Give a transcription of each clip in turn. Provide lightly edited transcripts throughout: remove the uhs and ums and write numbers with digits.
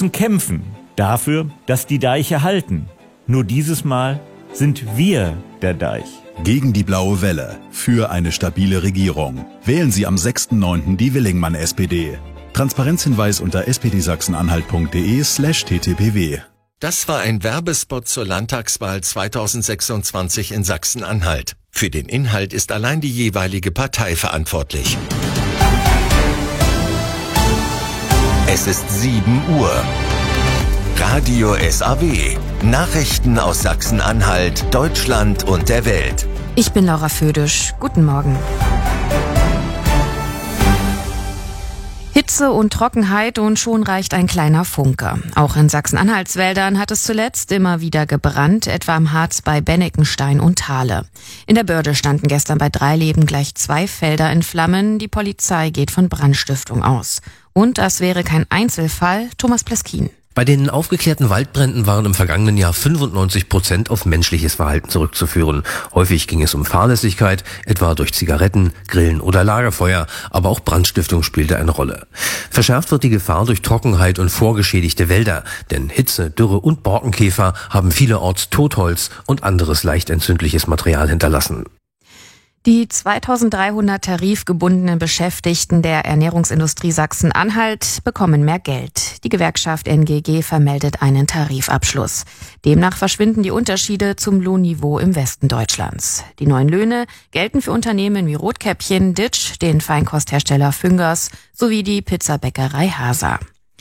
müssen kämpfen dafür, dass die Deiche halten. Nur dieses Mal sind wir der Deich. Gegen die blaue Welle. Für eine stabile Regierung. Wählen Sie am 6.9. die Willingmann-SPD. Transparenzhinweis unter spdsachsen-anhalt.de/ttpw. Das war ein Werbespot zur Landtagswahl 2026 in Sachsen-Anhalt. Für den Inhalt ist allein die jeweilige Partei verantwortlich. Es ist 7 Uhr. Radio SAW. Nachrichten aus Sachsen-Anhalt, Deutschland und der Welt. Ich bin Laura Födisch. Guten Morgen. Hitze und Trockenheit und schon reicht ein kleiner Funke. Auch in Sachsen-Anhalts-Wäldern hat es zuletzt immer wieder gebrannt, etwa im Harz bei Benneckenstein und Thale. In der Börde standen gestern bei Dreileben gleich 2 Felder in Flammen. Die Polizei geht von Brandstiftung aus. Und das wäre kein Einzelfall. Thomas Pleskin. Bei den aufgeklärten Waldbränden waren im vergangenen Jahr 95% auf menschliches Verhalten zurückzuführen. Häufig ging es um Fahrlässigkeit, etwa durch Zigaretten, Grillen oder Lagerfeuer, aber auch Brandstiftung spielte eine Rolle. Verschärft wird die Gefahr durch Trockenheit und vorgeschädigte Wälder, denn Hitze, Dürre und Borkenkäfer haben vielerorts Totholz und anderes leicht entzündliches Material hinterlassen. Die 2300 tarifgebundenen Beschäftigten der Ernährungsindustrie Sachsen-Anhalt bekommen mehr Geld. Die Gewerkschaft NGG vermeldet einen Tarifabschluss. Demnach verschwinden die Unterschiede zum Lohnniveau im Westen Deutschlands. Die neuen Löhne gelten für Unternehmen wie Rotkäppchen, Ditsch, den Feinkosthersteller Füngers sowie die Pizzabäckerei Hasa.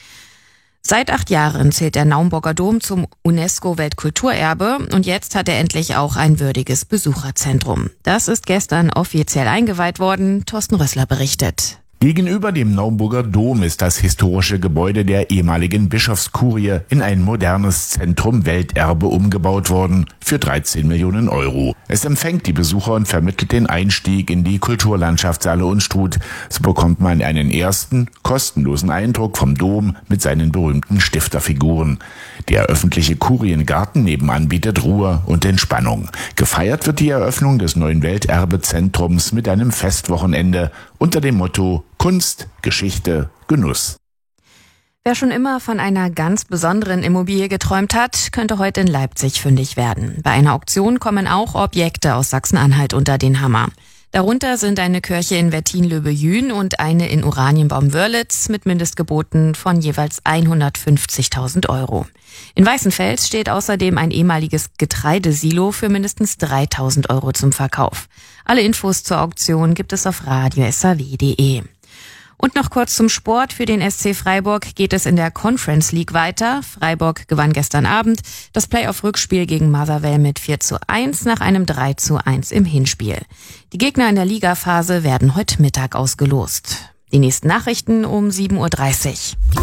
Seit 8 Jahren zählt der Naumburger Dom zum UNESCO-Weltkulturerbe und jetzt hat er endlich auch ein würdiges Besucherzentrum. Das ist gestern offiziell eingeweiht worden. Thorsten Rössler berichtet. Gegenüber dem Naumburger Dom ist das historische Gebäude der ehemaligen Bischofskurie in ein modernes Zentrum Welterbe umgebaut worden für 13 Millionen Euro. Es empfängt die Besucher und vermittelt den Einstieg in die Kulturlandschaft Saale Unstrut. So bekommt man einen ersten, kostenlosen Eindruck vom Dom mit seinen berühmten Stifterfiguren. Der öffentliche Kuriengarten nebenan bietet Ruhe und Entspannung. Gefeiert wird die Eröffnung des neuen Welterbezentrums mit einem Festwochenende unter dem Motto Kunst, Geschichte, Genuss. Wer schon immer von einer ganz besonderen Immobilie geträumt hat, könnte heute in Leipzig fündig werden. Bei einer Auktion kommen auch Objekte aus Sachsen-Anhalt unter den Hammer. Darunter sind eine Kirche in Wettin-Löbejün und eine in Oranienbaum-Wörlitz mit Mindestgeboten von jeweils 150.000 Euro. In Weißenfels steht außerdem ein ehemaliges Getreidesilo für mindestens 3.000 Euro zum Verkauf. Alle Infos zur Auktion gibt es auf radiosaw.de. Und noch kurz zum Sport. Für den SC Freiburg geht es in der Conference League weiter. Freiburg gewann gestern Abend das Playoff-Rückspiel gegen Motherwell mit 4:1 nach einem 3:1 im Hinspiel. Die Gegner in der Ligaphase werden heute Mittag ausgelost. Die nächsten Nachrichten um 7:30 Uhr.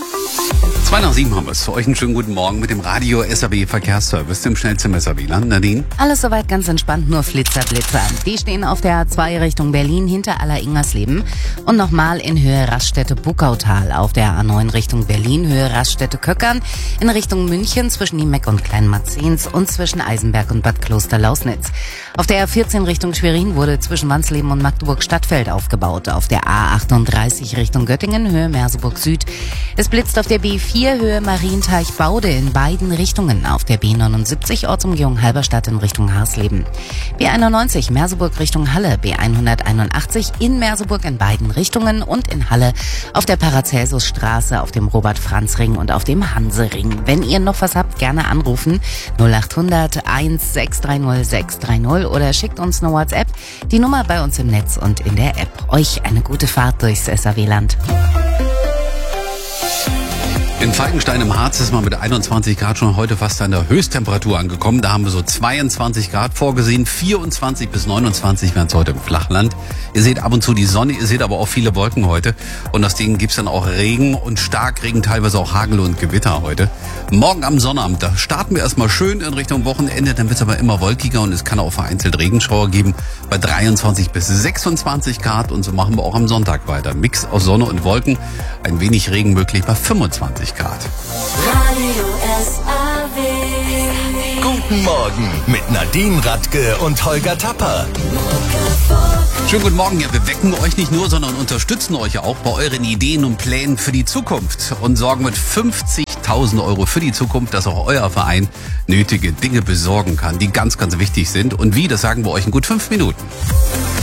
7:02 haben wir es. Für euch einen schönen guten Morgen mit dem Radio SAW Verkehrsservice, dem schnellsten Messerwieland. Nadine? Alles soweit ganz entspannt, nur Flitzer. Die stehen auf der A2 Richtung Berlin hinter Aller-Ingersleben und nochmal in Höhe Raststätte-Buckautal. Auf der A9 Richtung Berlin, Höhe Raststätte-Köckern, in Richtung München zwischen Niemeck und Kleinmarzens und zwischen Eisenberg und Bad Kloster-Lausnitz. Auf der A14 Richtung Schwerin wurde zwischen Wansleben und Magdeburg-Stadtfeld aufgebaut. Auf der A38 Richtung Göttingen, Höhe Merseburg Süd. Es blitzt auf der B4 Höhe Marienteich-Baude in beiden Richtungen. Auf der B79 Ortsumgehung Halberstadt in Richtung Harsleben. B91 Merseburg Richtung Halle. B181 in Merseburg in beiden Richtungen und in Halle auf der Paracelsusstraße, auf dem Robert-Franz-Ring und auf dem Hansering. Wenn ihr noch was habt, gerne anrufen 0800 1630 630 oder schickt uns eine WhatsApp. Die Nummer bei uns im Netz und in der App. Euch eine gute Fahrt durchs SAW-Land. In Falkenstein im Harz ist man mit 21 Grad schon heute fast an der Höchsttemperatur angekommen. Da haben wir so 22 Grad vorgesehen. 24 bis 29 werden es heute im Flachland. Ihr seht ab und zu die Sonne, ihr seht aber auch viele Wolken heute. Und aus denen gibt's dann auch Regen und Starkregen, teilweise auch Hagel und Gewitter heute. Morgen am Sonnabend, da starten wir erstmal schön in Richtung Wochenende. Dann wird's aber immer wolkiger und es kann auch vereinzelt Regenschauer geben bei 23 bis 26 Grad. Und so machen wir auch am Sonntag weiter. Mix aus Sonne und Wolken, ein wenig Regen möglich bei 25 Grad. Guten Morgen mit Nadine Radke und Holger Tapper. Schönen guten Morgen. Ja, wir wecken euch nicht nur, sondern unterstützen euch auch bei euren Ideen und Plänen für die Zukunft und sorgen mit 50 1000 Euro für die Zukunft, dass auch euer Verein nötige Dinge besorgen kann, die ganz, ganz wichtig sind. Und wie, das sagen wir euch in gut 5 Minuten.